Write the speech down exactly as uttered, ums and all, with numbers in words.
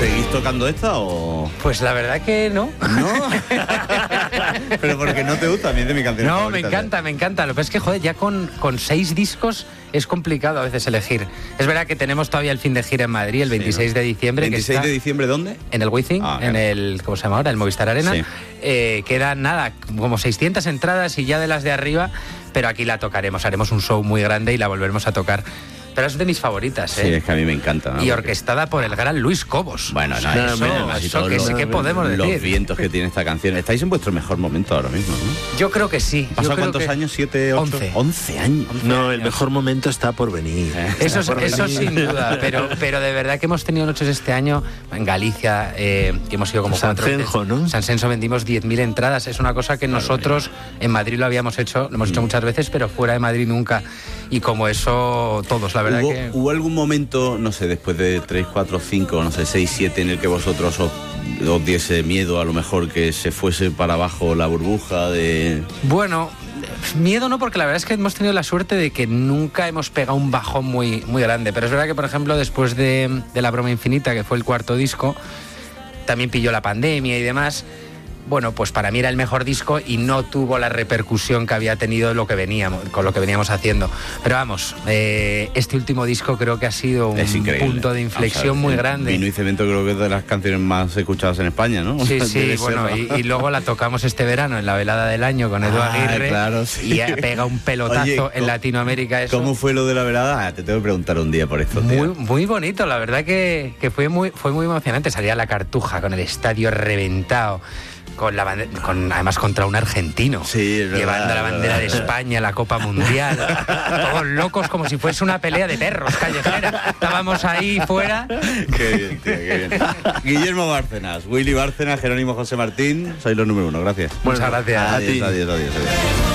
¿Seguís tocando esta o...? Pues la verdad que no. ¿No? Pero porque no te gusta, a mí es de mi canción. No, me encanta, me encanta. Lo que pasa es que, joder, ya con, con seis discos es complicado a veces elegir. Es verdad que tenemos todavía el fin de gira en Madrid, el veintiséis sí, ¿no? de diciembre. ¿veintiséis que está de diciembre dónde? En el Wizzing, ah, en el, ¿cómo se llama ahora? El Movistar Arena. Sí. Eh, quedan, nada, como seiscientas entradas y ya de las de arriba, pero aquí la tocaremos, haremos un show muy grande y la volveremos a tocar. Pero es de mis favoritas, ¿eh? Sí, es que a mí me encanta, ¿no? Y orquestada por el gran Luis Cobos. Bueno, no, eso, no, eso que sí que podemos los decir. Los vientos que tiene esta canción. Estáis en vuestro mejor momento ahora mismo, ¿no? Yo creo que sí. ¿Pasado cuántos que... años? ¿Siete, ocho? Once. Once años. once no, años. El mejor momento está por venir. Eh, eso por eso venir. sin duda, pero, pero de verdad que hemos tenido noches este año en Galicia, eh, que hemos ido como San cuatro Cenjo, ¿no? San Censo vendimos diez mil entradas. Es una cosa que claro, nosotros en Madrid lo habíamos hecho, lo hemos hecho mm. muchas veces, pero fuera de Madrid nunca. Y como eso, todos, la verdad ¿Hubo, que... ¿Hubo algún momento, no sé, después de tres, cuatro, cinco, no sé, seis, siete, en el que vosotros os, os diese miedo a lo mejor que se fuese para abajo la burbuja de...? Bueno, miedo no, porque la verdad es que hemos tenido la suerte de que nunca hemos pegado un bajón muy, muy grande. Pero es verdad que, por ejemplo, después de, de La Broma Infinita, que fue el cuarto disco, también pilló la pandemia y demás... Bueno, pues para mí era el mejor disco y no tuvo la repercusión que había tenido lo que veníamos, con lo que veníamos haciendo. Pero vamos, eh, este último disco creo que ha sido un punto de inflexión muy grande. Vino y Cemento creo que es de las canciones más escuchadas en España, ¿no? Sí, sí, bueno, y, y luego la tocamos este verano en la velada del año con Edu ah, Aguirre claro, sí. y pega un pelotazo Oye, en Latinoamérica eso. ¿Cómo fue lo de la velada? Ah, te tengo que preguntar un día por esto, muy, muy bonito, la verdad que, que fue, muy, fue muy emocionante. Salía la Cartuja con el estadio reventado. Con la bande- con, además contra un argentino, sí, verdad, llevando la bandera de España, la Copa Mundial, todos locos como si fuese una pelea de perros callejera. Estábamos ahí fuera. Qué bien, tío, qué bien. Guillermo Bárcenas, Willy Bárcenas, Jerónimo José Martín, sois los número uno, gracias. Muchas gracias. Adiós, adiós, adiós, adiós.